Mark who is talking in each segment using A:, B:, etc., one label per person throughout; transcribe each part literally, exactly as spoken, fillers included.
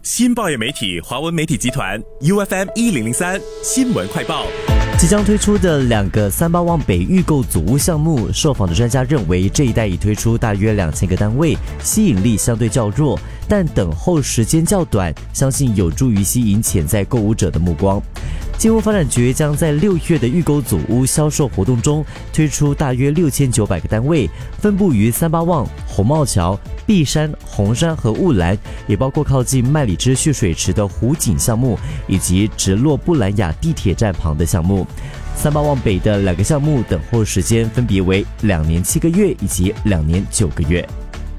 A: 新报业媒体华文媒体集团 U F M 一零零三新闻快报。
B: 即将推出的两个三八旺北预购组屋项目，受访的专家认为，这一带已推出大约两千个单位，吸引力相对较弱，但等候时间较短，相信有助于吸引潜在购物者的目光。建物发展局将在六月的预购组屋销售活动中推出大约六千九百个单位，分布于三八旺、红帽桥、碧山、红山和雾兰，也包括靠近麦里芝蓄水池的湖景项目，以及直落布兰雅地铁站旁的项目。三八旺北的两个项目等候时间分别为两年七个月以及两年九个月。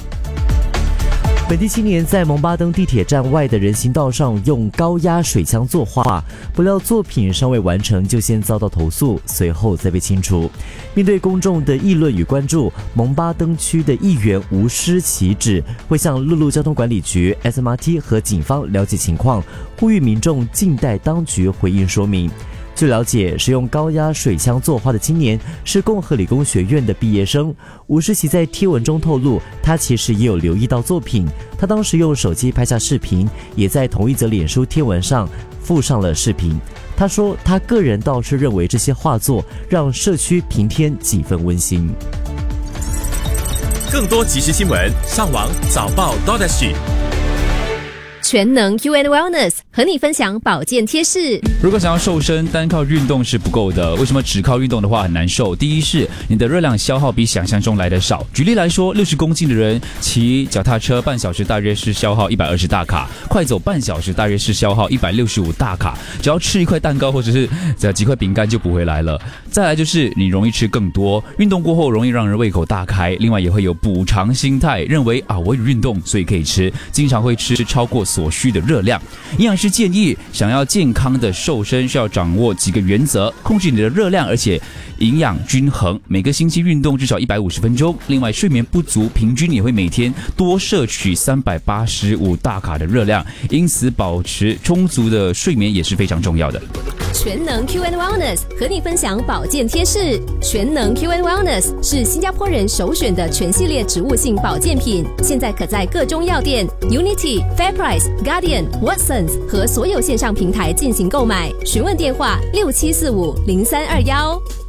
B: 本地青年在蒙巴登地铁站外的人行道上用高压水枪作画，不料作品尚未完成就先遭到投诉，随后再被清除。面对公众的议论与关注，蒙巴登区的议员吴诗琪指会向陆路交通管理局 S M R T 和警方了解情况，呼吁民众静待当局回应说明。据了解，使用高压水枪作画的青年是共和理工学院的毕业生。吴诗琪在贴文中透露，他其实也有留意到作品，他当时用手机拍下视频，也在同一则脸书贴文上附上了视频。他说，他个人倒是认为这些画作让社区平添几分温馨。
A: 更多即时新闻，上网早报 .sg。
C: 全能 Q and Wellness 和你分享保健贴士。
D: 如果想要瘦身，单靠运动是不够的。为什么只靠运动的话很难瘦？第一是你的热量消耗比想象中来的少。举例来说，六十公斤的人骑脚踏车半小时大约是消耗一百二十大卡，快走半小时大约是消耗一百六十五大卡。只要吃一块蛋糕或者是几块饼干就补回来了。再来就是你容易吃更多，运动过后容易让人胃口大开，另外也会有补偿心态，认为啊我有运动所以可以吃，经常会吃超过所需的热量。营养师建议，想要健康的瘦身，需要掌握几个原则，控制你的热量，而且营养均衡。每个星期运动至少一百五十分钟，另外睡眠不足，平均也会每天多摄取三百八十五大卡的热量，因此保持充足的睡眠也是非常重要的。
C: 全能 Q and Wellness 和你分享保健贴士。全能 Q and Wellness 是新加坡人首选的全系列植物性保健品，现在可在各中药店、Unity、Fairprice、Guardian、Watsons 和所有线上平台进行购买。询问电话六七四五零三二幺。